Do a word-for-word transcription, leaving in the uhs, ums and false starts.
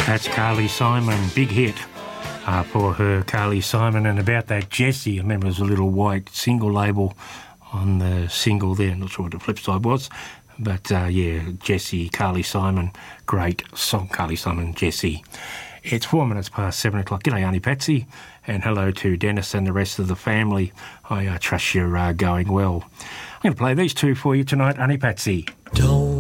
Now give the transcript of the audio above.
That's Carly Simon, big hit uh, for her, Carly Simon. And about that Jessie, I remember there's a little white single label on the single there, not sure what the flip side was, but uh, yeah, Jessie, Carly Simon, great song, Carly Simon, Jessie. It's four minutes past seven o'clock. G'day, Auntie Patsy, and hello to Dennis and the rest of the family. I uh, trust you're uh, going well. I'm going to play these two for you tonight, Auntie Patsy. Don't